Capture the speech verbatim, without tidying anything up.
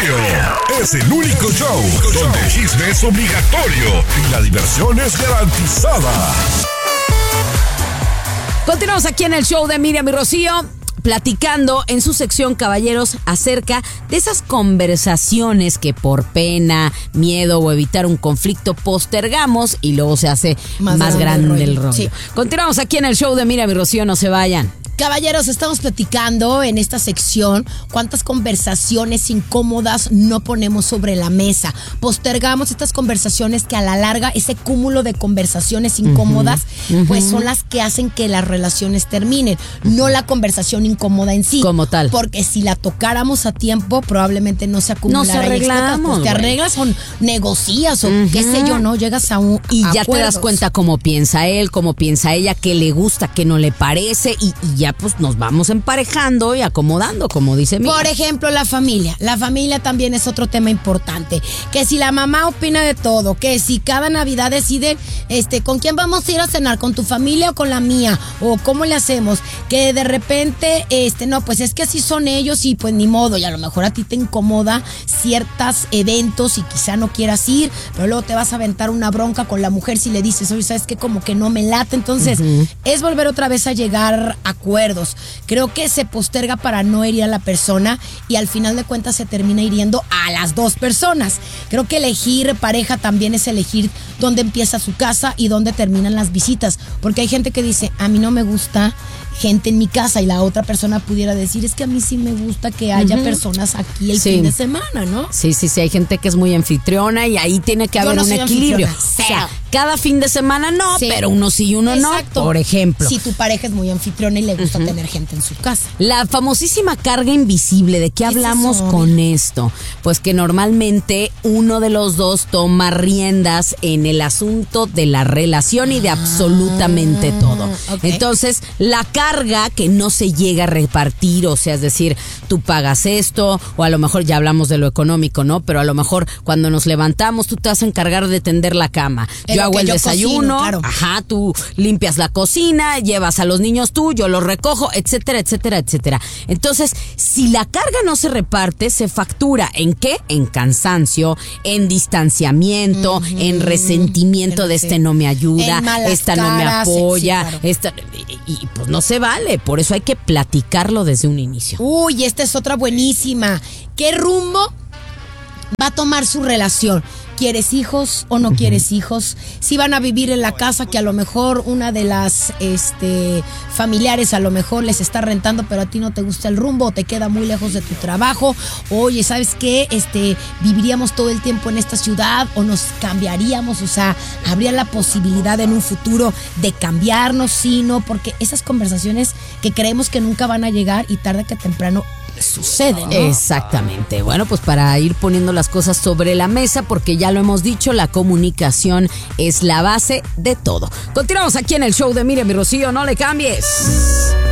Rocío. Es el único show donde el chisme es obligatorio y la diversión es garantizada. Continuamos aquí en el show de Miriam y Rocío, platicando en su sección Caballeros acerca de esas conversaciones que por pena, miedo o evitar un conflicto postergamos y luego se hace más, más grande, grande el rollo. El rollo. Sí. Continuamos aquí en el show de Miriam y Rocío, no se vayan. Caballeros, estamos platicando en esta sección cuántas conversaciones incómodas no ponemos sobre la mesa. Postergamos estas conversaciones que a la larga, ese cúmulo de conversaciones incómodas, uh-huh, pues uh-huh. son las que hacen que las relaciones terminen. Uh-huh. No la conversación incómoda en sí. Como tal. Porque si la tocáramos a tiempo, probablemente no se acumulara. No se arreglamos. Pues te arreglas o negocias o uh-huh. qué sé yo, ¿no? Llegas a un Y ya acuerdos. Te das cuenta cómo piensa él, cómo piensa ella, qué le gusta, qué no le parece y, y ya pues nos vamos emparejando y acomodando, como dice Miriam. Por ejemplo, la familia. La familia también es otro tema importante. Que si la mamá opina de todo, que si cada Navidad deciden este, ¿con quién vamos a ir a cenar? ¿Con tu familia o con la mía? ¿O cómo le hacemos? Que de repente, este, no, pues es que así son ellos y pues ni modo. Y a lo mejor a ti te incomoda ciertos eventos y quizá no quieras ir, pero luego te vas a aventar una bronca con la mujer si le dices, oye, ¿sabes qué? Como que no me late. Entonces, uh-huh. es volver otra vez a llegar a acuerdos. Creo que se posterga para no herir a la persona y al final de cuentas se termina hiriendo a las dos personas. Creo que elegir pareja también es elegir dónde empieza su casa y dónde terminan las visitas, porque hay gente que dice, a mí no me gusta gente en mi casa y la otra persona pudiera decir, es que a mí sí me gusta que haya uh-huh. personas aquí el sí. fin de semana, ¿no? Sí, sí, sí, hay gente que es muy anfitriona y ahí tiene que haber no un equilibrio. O sea, cada fin de semana no, sí. pero uno sí y uno Exacto. no, por ejemplo. Si tu pareja es muy anfitriona y le gusta uh-huh. tener gente en su casa. La famosísima carga invisible, ¿de qué hablamos eso, con esto? Pues que normalmente uno de los dos toma riendas en el asunto de la relación y de absolutamente ah, todo. Okay. Entonces, la carga carga que no se llega a repartir, o sea, es decir, tú pagas esto, o a lo mejor ya hablamos de lo económico, ¿no? Pero a lo mejor cuando nos levantamos tú te vas a encargar de tender la cama. Yo Pero hago el yo desayuno, cocino, claro. ajá, tú limpias la cocina, llevas a los niños tú, yo los recojo, etcétera, etcétera, etcétera. Entonces, si la carga no se reparte, se factura ¿en qué? En cansancio, en distanciamiento, uh-huh. en resentimiento en, de este no me ayuda, esta caras, no me apoya, sí, claro. esta y, y pues no se vale, por eso hay que platicarlo desde un inicio. Uy, esta es otra buenísima. ¿Qué rumbo va a tomar su relación? ¿Quieres hijos o no uh-huh. quieres hijos? Si van a vivir en la casa que a lo mejor una de las este, familiares a lo mejor les está rentando, pero a ti no te gusta el rumbo o te queda muy lejos de tu trabajo. Oye, ¿sabes qué? Este, viviríamos todo el tiempo en esta ciudad o nos cambiaríamos, o sea, habría la posibilidad en un futuro de cambiarnos, sí, no, porque esas conversaciones que creemos que nunca van a llegar y tarde que temprano sucede, ¿no? Exactamente. Bueno, pues para ir poniendo las cosas sobre la mesa, porque ya lo hemos dicho, la comunicación es la base de todo. Continuamos aquí en el show de Miriam y Rocío, no le cambies.